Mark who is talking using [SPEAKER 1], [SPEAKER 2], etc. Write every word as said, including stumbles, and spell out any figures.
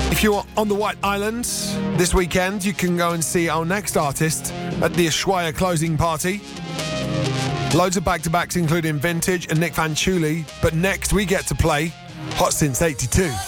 [SPEAKER 1] If you're on the White Island this weekend, you can go and see our next artist at the Ushuaia closing party. Loads of back-to-backs including Vintage and Nick Fanciulli, but next we get to play Hot Since eighty-two.